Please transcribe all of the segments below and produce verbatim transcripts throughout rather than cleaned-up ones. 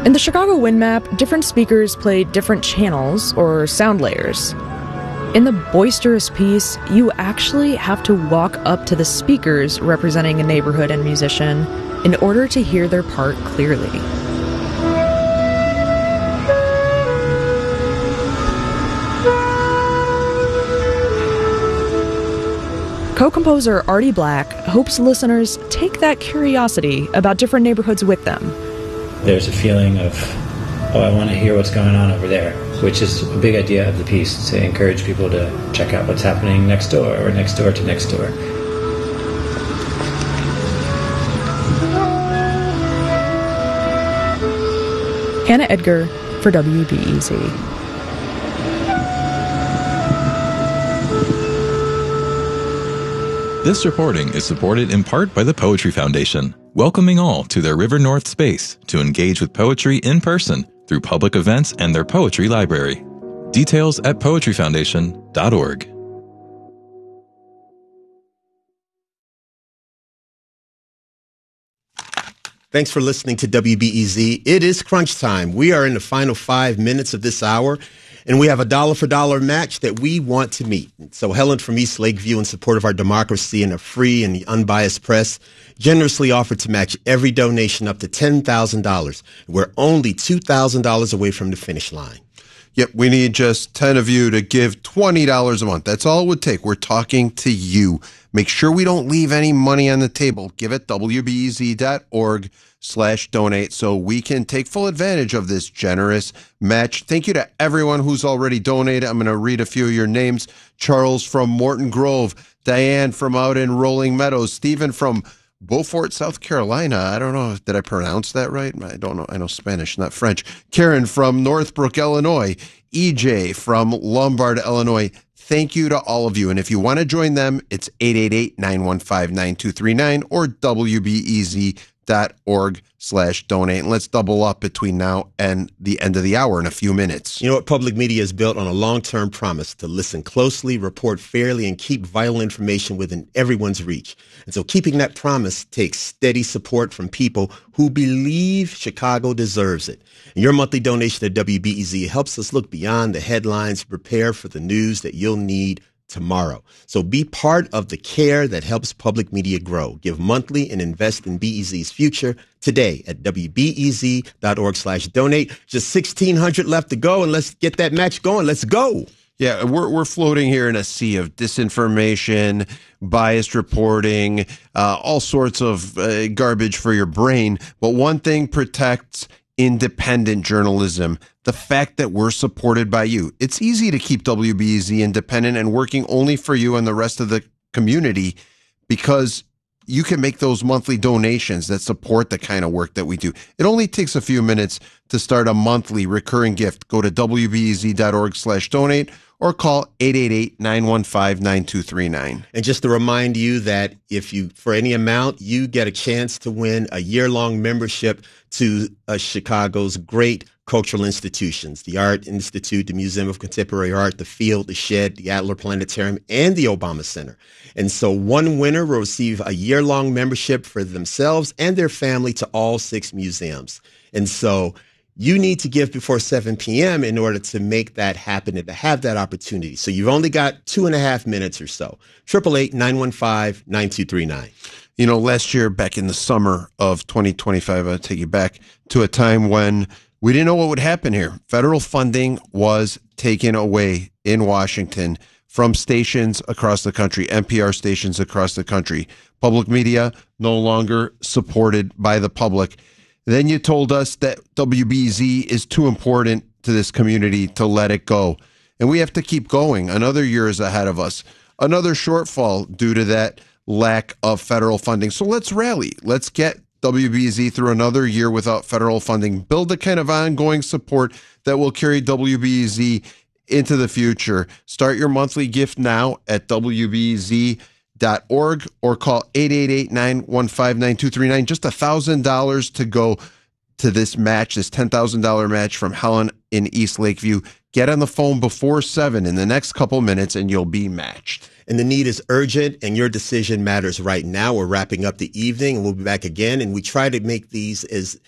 In the Chicago Wind Map, different speakers play different channels or sound layers. In the boisterous piece, you actually have to walk up to the speakers representing a neighborhood and musician in order to hear their part clearly. Co-composer Artie Black hopes listeners take that curiosity about different neighborhoods with them. There's a feeling of, oh, I want to hear what's going on over there, which is a big idea of the piece, to encourage people to check out what's happening next door or next door to next door. Hannah Edgar for W B E Z. This reporting is supported in part by the Poetry Foundation, welcoming all to their River North space to engage with poetry in person through public events and their poetry library. Details at poetry foundation dot org. Thanks for listening to W B E Z. It is crunch time. We are in the final five minutes of this hour, and we have a dollar-for-dollar match that we want to meet. So Helen from East Lakeview, in support of our democracy and a free and unbiased press, generously offered to match every donation up to ten thousand dollars. We're only two thousand dollars away from the finish line. Yep, we need just ten of you to give twenty dollars a month. That's all it would take. We're talking to you. Make sure we don't leave any money on the table. Give it W B E Z dot org slash donate so we can take full advantage of this generous match. Thank you to everyone who's already donated. I'm going to read a few of your names. Charles from Morton Grove, Diane from out in Rolling Meadows, Stephen from Beaufort, South Carolina. I don't know. Did I pronounce that right? I don't know. I know Spanish, not French. Karen from Northbrook, Illinois. E J from Lombard, Illinois. Thank you to all of you. And if you want to join them, it's eight eight eight, nine one five, nine two three nine or W B E Z dot org slash donate. And let's double up between now and the end of the hour in a few minutes. You know what? Public media is built on a long-term promise to listen closely, report fairly, and keep vital information within everyone's reach. And so keeping that promise takes steady support from people who believe Chicago deserves it. And your monthly donation to W B E Z helps us look beyond the headlines, prepare for the news that you'll need tomorrow. So be part of the care that helps public media grow. Give monthly and invest in B E Z's future today at W B E Z dot org slash donate. Just sixteen hundred left to go, and let's get that match going. Let's go. Yeah, we're we're floating here in a sea of disinformation, biased reporting, uh, all sorts of uh, garbage for your brain. But one thing protects independent journalism: the fact that we're supported by you. It's easy to keep W B E Z independent and working only for you and the rest of the community because you can make those monthly donations that support the kind of work that we do. It only takes a few minutes to start a monthly recurring gift. Go to W B E Z dot org slash donate or call eight eight eight, nine one five, nine two three nine. And just to remind you that if you, for any amount, you get a chance to win a year-long membership to uh, Chicago's great cultural institutions: the Art Institute, the Museum of Contemporary Art, the Field, the Shed, the Adler Planetarium, and the Obama Center. And so one winner will receive a year-long membership for themselves and their family to all six museums. And so you need to give before seven p.m. in order to make that happen and to have that opportunity. So you've only got two and a half minutes or so. eight eight eight, nine one five, nine two three nine. You know, last year, back in the summer of twenty twenty-five, I'll take you back to a time when we didn't know what would happen here. Federal funding was taken away in Washington from stations across the country, N P R stations across the country. Public media no longer supported by the public. Then you told us that W B Z is too important to this community to let it go. And we have to keep going. Another year is ahead of us. Another shortfall due to that lack of federal funding. So let's rally. Let's get W B Z through another year without federal funding. Build the kind of ongoing support that will carry W B Z into the future. Start your monthly gift now at W B Z dot org or call eight eight eight, nine one five, nine two three nine. Just one thousand dollars to go to this match, this ten thousand dollars match from Helen in East Lakeview. Get on the phone before seven in the next couple minutes and you'll be matched. And the need is urgent, and your decision matters right now. We're wrapping up the evening, and we'll be back again. And we try to make these as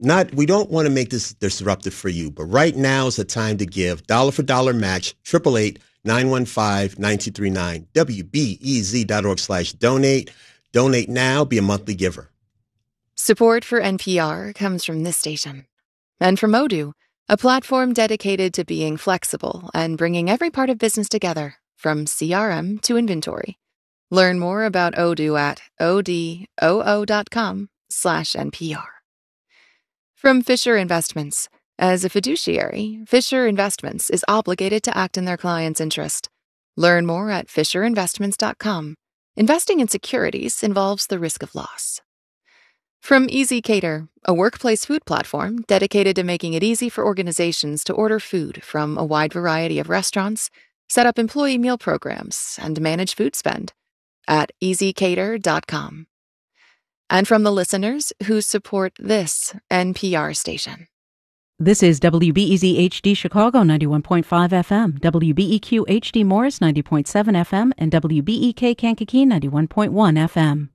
Not, we don't want to make this disruptive for you, but right now is the time to give. Dollar for dollar match, eight eight eight, nine one five, nine two three nine, W B E Z dot org slash donate. Donate now, be a monthly giver. Support for N P R comes from this station. And from Odoo, a platform dedicated to being flexible and bringing every part of business together, from C R M to inventory. Learn more about Odoo at odoo.com slash NPR. From Fisher Investments. As a fiduciary, Fisher Investments is obligated to act in their client's interest. Learn more at fisher investments dot com. Investing in securities involves the risk of loss. From Easy Cater, a workplace food platform dedicated to making it easy for organizations to order food from a wide variety of restaurants, set up employee meal programs, and manage food spend at easy cater dot com. And from the listeners who support this N P R station. This is W B E Z H D Chicago ninety-one point five F M, W B E Q H D Morris ninety point seven F M, and W B E K Kankakee ninety-one point one F M.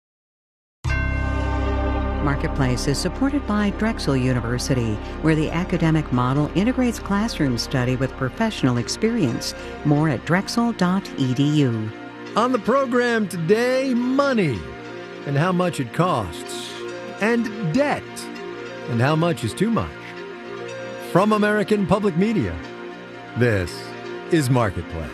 Marketplace is supported by Drexel University, where the academic model integrates classroom study with professional experience. More at drexel dot e d u. On the program today, money and how much it costs, and debt and how much is too much. From American Public Media, this is Marketplace.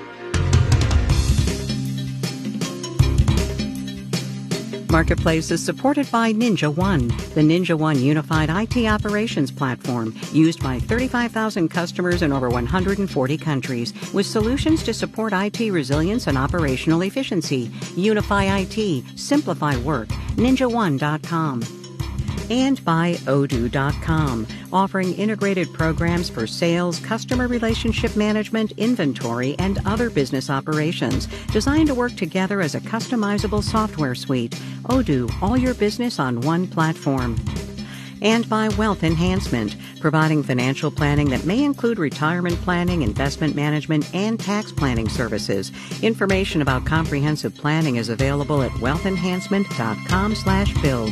Marketplace is supported by Ninja One, the Ninja One unified I T operations platform used by thirty-five thousand customers in over one hundred forty countries, with solutions to support I T resilience and operational efficiency. Unify I T, simplify work, ninja one dot com. And by odoo dot com, offering integrated programs for sales, customer relationship management, inventory, and other business operations, designed to work together as a customizable software suite. Odoo, all your business on one platform. And by Wealth Enhancement, providing financial planning that may include retirement planning, investment management, and tax planning services. Information about comprehensive planning is available at wealth enhancement dot com slash build.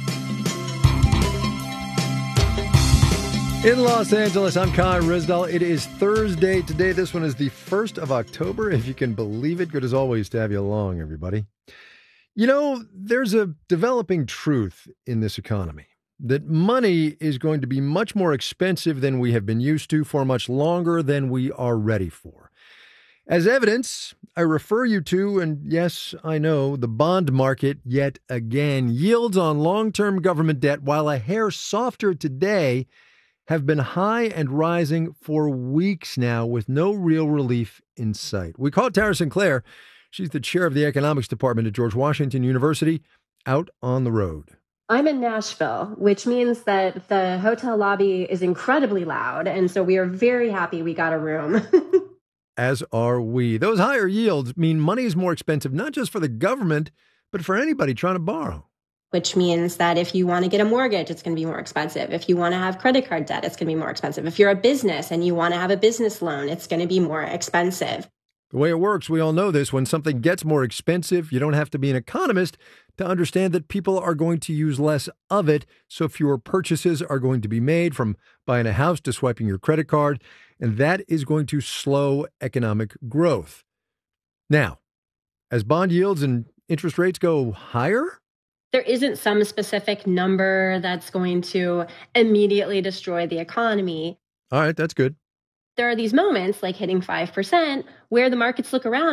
In Los Angeles, I'm Kai Ryssdal. It is Thursday today. This one is the first of October, if you can believe it. Good as always to have you along, everybody. You know, there's a developing truth in this economy that money is going to be much more expensive than we have been used to for much longer than we are ready for. As evidence, I refer you to, and yes, I know, the bond market yet again. Yields on long-term government debt, while a hair softer today, have been high and rising for weeks now with no real relief in sight. We caught Tara Sinclair. She's the chair of the economics department at George Washington University, out on the road. I'm in Nashville, which means that the hotel lobby is incredibly loud, and so we are very happy we got a room. As are we. Those higher yields mean money is more expensive, not just for the government, but for anybody trying to borrow. Which means that if you want to get a mortgage, it's going to be more expensive. If you want to have credit card debt, it's going to be more expensive. If you're a business and you want to have a business loan, it's going to be more expensive. The way it works, we all know this, when something gets more expensive, you don't have to be an economist to understand that people are going to use less of it, so fewer purchases are going to be made, from buying a house to swiping your credit card, and that is going to slow economic growth. Now, as bond yields and interest rates go higher, there isn't some specific number that's going to immediately destroy the economy. All right, that's good. There are these moments, like hitting five percent, where the markets look around